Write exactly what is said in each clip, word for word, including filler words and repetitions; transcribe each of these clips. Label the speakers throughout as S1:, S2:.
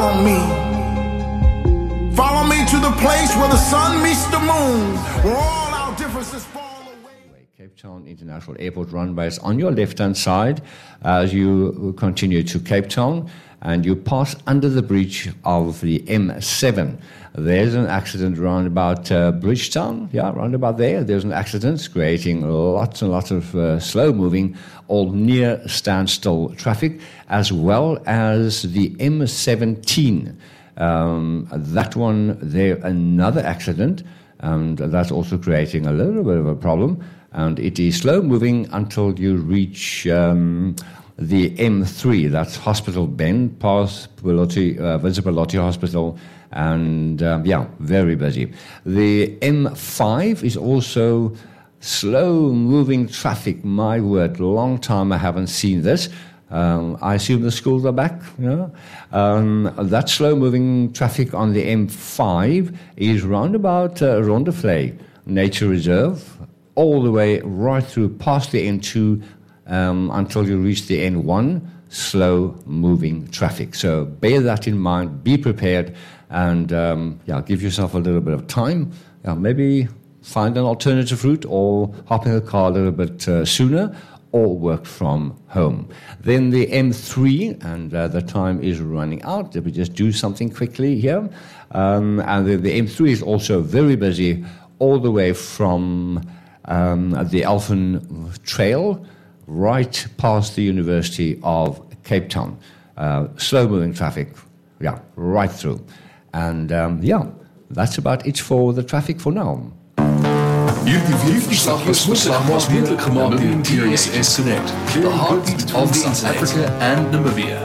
S1: follow me. Follow me to the place where the sun meets the moon, where all our differences fall away.
S2: Cape Town International Airport runway is on your left-hand side as you continue to Cape Town, and you pass under the bridge of the M seven. There's an accident round about uh, Bridgetown, yeah, round about there. There's an accident creating lots and lots of uh, slow-moving or near standstill traffic, as well as the M seventeen. Um, that one there, another accident, and that's also creating a little bit of a problem. And it is slow moving until you reach um, the M three. That's Hospital Bend, past Belotti, uh, Visibility Hospital, and um, yeah, very busy. The M five is also slow moving traffic. My word, long time I haven't seen this. Um, I assume the schools are back. You know? um, that slow-moving traffic on the M five is round about uh, Rondevlei Nature Reserve, all the way right through past the M two um, until you reach the N one, slow-moving traffic. So bear that in mind, be prepared, and um, yeah, give yourself a little bit of time. Yeah, maybe find an alternative route or hop in the car a little bit uh, sooner, or work from home. Then the M three, and uh, the time is running out. Let me just do something quickly here. Um, and the, the M three is also very busy all the way from um, the Elfin Trail right past the University of Cape Town. Uh, slow-moving traffic, yeah, right through. And um, yeah, that's about it for the traffic for now.
S3: Hierdie weerverslag is moontlik gemaak deur T S S Connect, the heartbeat of the South Africa and Namibia.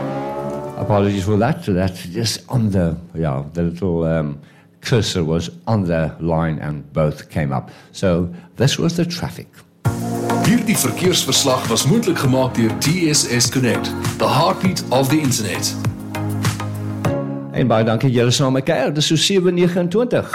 S2: Apologies for that. That just on the yeah, the little um, cursor was on the line and both came up. So this was the traffic.
S3: Hierdie verkeersverslag was moontlik gemaak deur T S S Connect, the heartbeat of the internet.
S2: En baie dankie julle saam met my. Dis so sewe negenentwintig.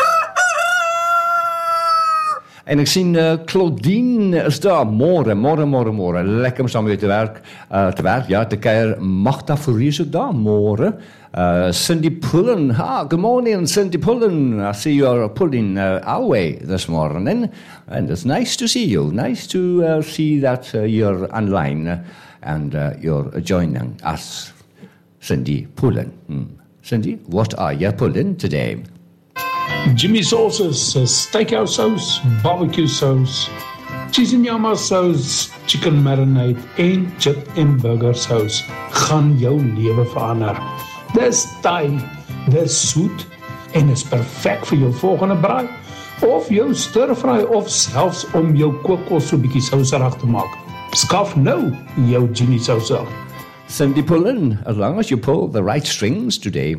S2: En ek sien uh, Claudine is daar, môre, môre, môre, môre, lekker om saam met te werk, uh, te werk, ja, te keer. Magda Fourie is ook daar, môre. Uh, Cindy Pullen, ah, good morning, Cindy Pullen. I see you're pulling uh, our way this morning, and it's nice to see you, nice to uh, see that uh, you're online uh, and uh, you're joining us, Cindy Pullen. Hmm. Cindy, what are you pulling today?
S4: Jimmy sauces, uh, steakhouse sauce, barbecue sauce, cheese and yama sauce, chicken marinade en chip en burger sauce gaan jou lewe verander. Dis Thai, dis soet en is perfek vir jou volgende braai of jou stir-fry of selfs om jou kookkos so bietjie souserig te maak. Skaf nou jou Jimmy sauce af.
S2: Cindy Pullen, as long as you pull the right strings today.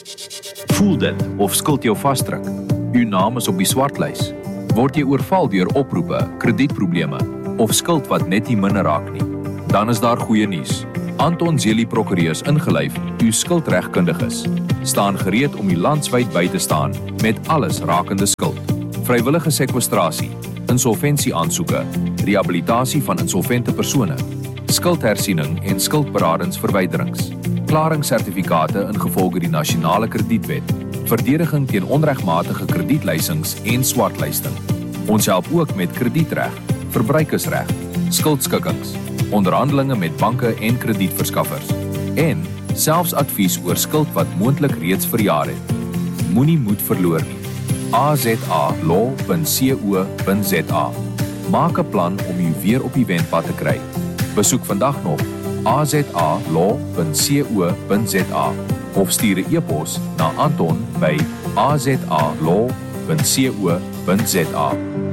S5: Voel dit of skuld jou vasdruk? U naam is op die swartlys. Word jy oorval deur oproepe, kredietprobleme of skuld wat net nie minder raak nie? Dan is daar goeie nuus. Anton Zeli Prokureurs ingelyf, u skuldregkundiges, staan gereed om u landwyd by te staan met alles rakende skuld. Vrywillige sekwestrasie, insolventie aansoeke, rehabilitasie van insolvente persone, skuldhersiening en skuldberadingsverwyderings, klaringssertifikate ingevolge die nasionale kredietwet, verdediging teen onregmatige kredietleisings en swartlysting. Ons help ook met kredietreg, verbruikersreg, skuldskikkings, onderhandelinge met banke en kredietverskaffers en selfs advies oor skuld wat moontlik reeds verjaar het. Moenie moed verloor nie. a z a law dot co dot z a. Maak 'n plan om u weer op die wendpad te kry. Besoek vandag nog a z a law dot co dot z a of stuur 'n e-pos na Anton by a z a law dot co dot z a.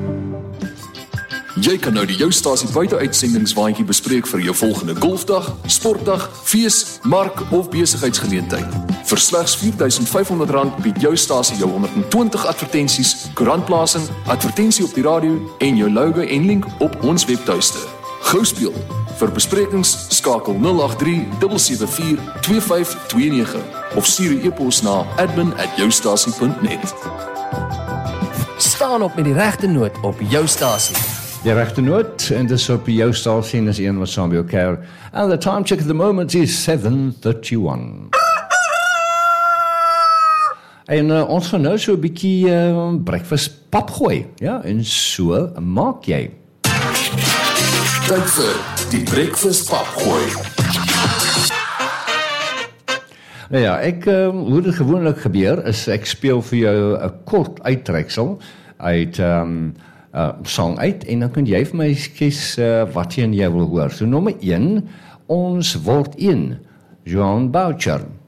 S3: Jy kan nou die jou stasie buite-uitsendingswaandjie bespreek vir jou volgende golfdag, sportdag, fees, mark of besigheidsgeleentheid. Vir slegs vier duisend vyf honderd rand bied jou stasie jou honderd en twintig advertensies, koerantplasing, advertensie op die radio en jou logo en link op ons webtuiste. Gou speel. Vir besprekings skakel nul agt drie sewe sewe vier twee vyf twee nege of stuur 'n e-pos na admin at joustasie dot net.
S6: Staan op met die regte noot op jou stasie.
S2: Die regte noot, en dis op jou stasie is een wat saam met jou keer. And the time check at the moment is seven thirty-one. En uh, ons gaan nou so 'n bietjie uh, breakfast pap gooi. Ja, en so maak jy.
S3: Tyd vir die breakfast pap gooi.
S2: Nou ja, ek, uh, hoe dit gewoonlik gebeur, is ek speel vir jou 'n kort uittreksel uit um, uh, song uit, en dan kan jy vir my kies uh, wat jy en jy wil hoor. So nommer een, ons word een, Joan Boucher.